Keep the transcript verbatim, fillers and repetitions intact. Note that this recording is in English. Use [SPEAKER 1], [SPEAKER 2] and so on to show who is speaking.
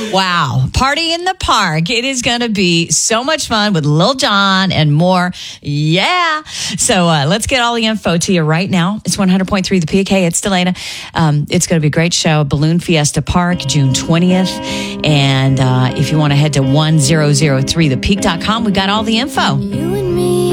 [SPEAKER 1] Wow. Party in the park. It is going to be so much fun with Lil Jon and more. Yeah. So uh, let's get all the info to you right now. It's one hundred point three The Peak. Hey, it's Delana. Um, it's going to be a great show. Balloon Fiesta Park, June twentieth. And uh, if you want to head to one thousand three the peak dot com, we've got all the info.